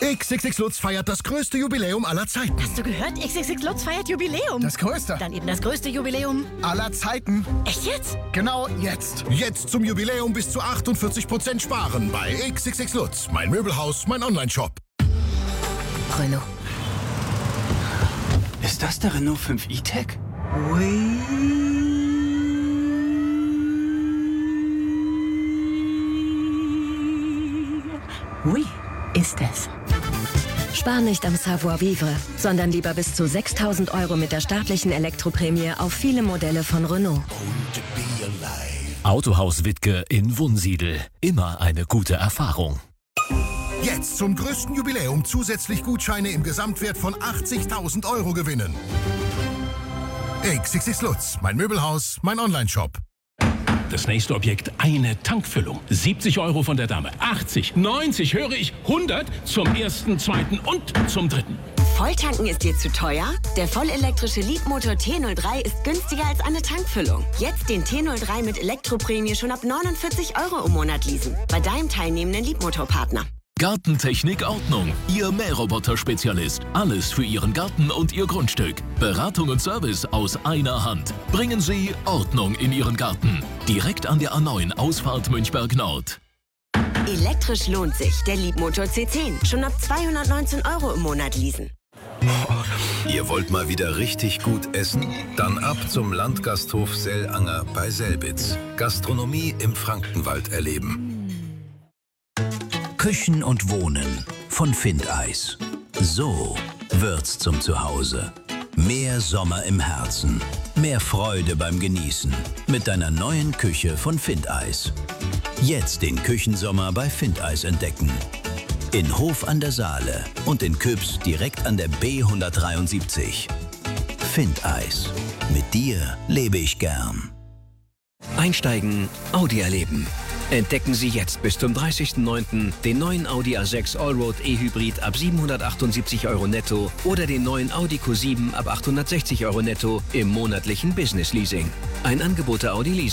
XXX Lutz feiert das größte Jubiläum aller Zeiten. Hast du gehört? XXX Lutz feiert Jubiläum. Das größte. Dann eben das größte Jubiläum Aller Zeiten. Echt jetzt? Genau jetzt. Jetzt zum Jubiläum bis zu 48% sparen bei XXX Lutz. Mein Möbelhaus, mein Onlineshop. Renault. Ist das der Renault 5 E-Tech? Oui, ist es. Spar nicht am Savoir-vivre, sondern lieber bis zu 6.000 € mit der staatlichen Elektroprämie auf viele Modelle von Renault. Autohaus Wittke in Wunsiedel. Immer eine gute Erfahrung. Jetzt zum größten Jubiläum zusätzlich Gutscheine im Gesamtwert von 80.000 € gewinnen. XXX Lutz, mein Möbelhaus, mein Onlineshop. Das nächste Objekt, eine Tankfüllung. 70 € von der Dame. 80, 90, höre ich, 100 zum ersten, zweiten und zum dritten. Volltanken ist dir zu teuer? Der vollelektrische Leapmotor T03 ist günstiger als eine Tankfüllung. Jetzt den T03 mit Elektroprämie schon ab 49 € im Monat leasen. Bei deinem teilnehmenden Leapmotor-Partner. Gartentechnik Ordnung. Ihr Mähroboter-Spezialist. Alles für Ihren Garten und Ihr Grundstück. Beratung und Service aus einer Hand. Bringen Sie Ordnung in Ihren Garten. Direkt an der A9 Ausfahrt Münchberg Nord. Elektrisch lohnt sich. Der Leapmotor C10. Schon ab 219 € im Monat leasen. Ihr wollt mal wieder richtig gut essen? Dann ab zum Landgasthof Sellanger bei Selbitz. Gastronomie im Frankenwald erleben. Küchen und Wohnen von Findeis. So wird's zum Zuhause. Mehr Sommer im Herzen. Mehr Freude beim Genießen. Mit deiner neuen Küche von Findeis. Jetzt den Küchensommer bei Findeis entdecken. In Hof an der Saale und in Küps direkt an der B173. Findeis. Mit dir lebe ich gern. Einsteigen, Audi erleben. Entdecken Sie jetzt bis zum 30.09. den neuen Audi A6 Allroad E-Hybrid ab 778 € netto oder den neuen Audi Q7 ab 860 € netto im monatlichen Business Leasing. Ein Angebot der Audi Leasing.